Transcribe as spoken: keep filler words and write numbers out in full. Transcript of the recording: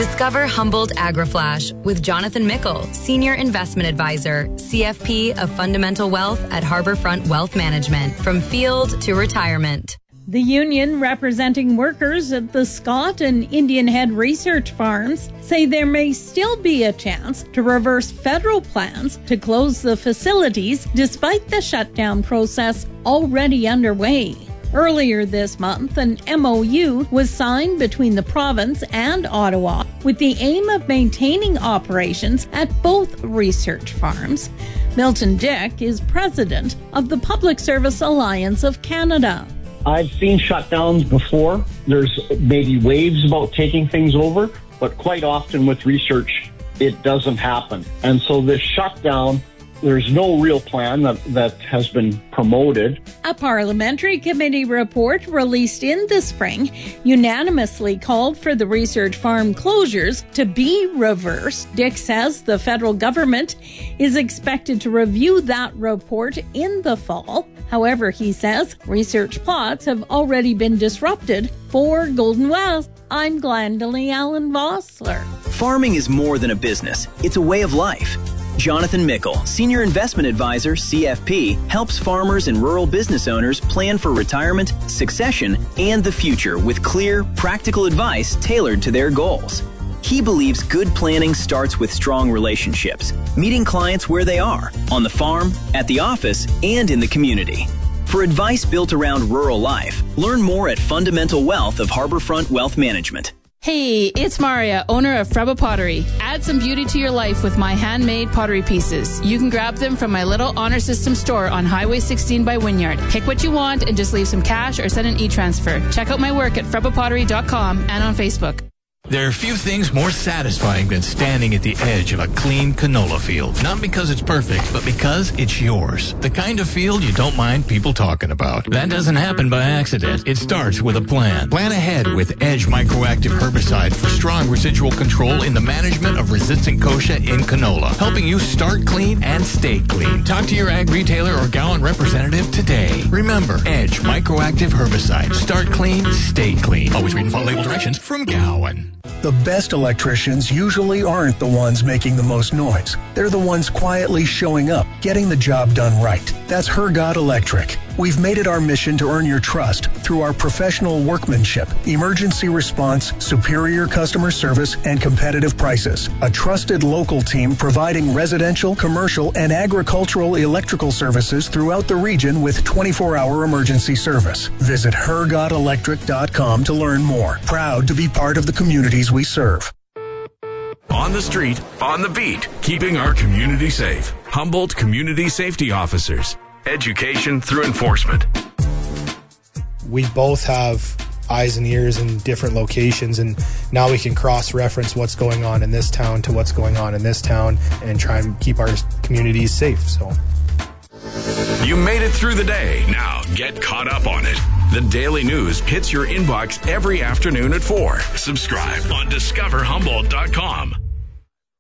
Discover Humboldt AgriFlash with Jonathan Mickle, Senior Investment Advisor, C F P of Fundamental Wealth at Harborfront Wealth Management, from field to retirement. The union representing workers at the Scott and Indian Head research farms say there may still be a chance to reverse federal plans to close the facilities despite the shutdown process already underway. Earlier this month, an M O U was signed between the province and Ottawa with the aim of maintaining operations at both research farms. Milton Dick is president of the Public Service Alliance of Canada. I've seen shutdowns before. There's maybe waves about taking things over, but quite often with research, it doesn't happen. And so this shutdown, there's no real plan that, that has been promoted. A parliamentary committee report released in the spring unanimously called for the research farm closures to be reversed. Dick says the federal government is expected to review that report in the fall. However, he says research plots have already been disrupted. For Golden West, I'm Glendalee Allen Vossler. Farming is more than a business. It's a way of life. Jonathan Mickle, Senior Investment Advisor, C F P, helps farmers and rural business owners plan for retirement, succession, and the future with clear, practical advice tailored to their goals. He believes good planning starts with strong relationships, meeting clients where they are, on the farm, at the office, and in the community. For advice built around rural life, learn more at Fundamental Wealth of Harborfront Wealth Management. Hey, it's Maria, owner of Freba Pottery. Add some beauty to your life with my handmade pottery pieces. You can grab them from my little Honor System store on Highway sixteen by Wynyard. Pick what you want and just leave some cash or send an e-transfer. Check out my work at freba pottery dot com and on Facebook. There are few things more satisfying than standing at the edge of a clean canola field. Not because it's perfect, but because it's yours. The kind of field you don't mind people talking about. That doesn't happen by accident. It starts with a plan. Plan ahead with Edge Microactive Herbicide for strong residual control in the management of resistant kochia in canola, helping you start clean and stay clean. Talk to your ag retailer or Gowan representative today. Remember, Edge Microactive Herbicide. Start clean, stay clean. Always read and follow label directions from Gowan. The best electricians usually aren't the ones making the most noise. They're the ones quietly showing up, getting the job done right. That's Hergott Electric. We've made it our mission to earn your trust through our professional workmanship, emergency response, superior customer service, and competitive prices. A trusted local team providing residential, commercial, and agricultural electrical services throughout the region with twenty-four hour emergency service. Visit hergott electric dot com to learn more. Proud to be part of the communities we serve. On the street, on the beat, keeping our community safe. Humboldt Community Safety Officers. Education through enforcement. We both have eyes and ears in different locations, and now we can cross-reference what's going on in this town to what's going on in this town and try and keep our communities safe. So, you made it through the day. Now get caught up on it. The Daily News hits your inbox every afternoon at four. Subscribe on discover humboldt dot com.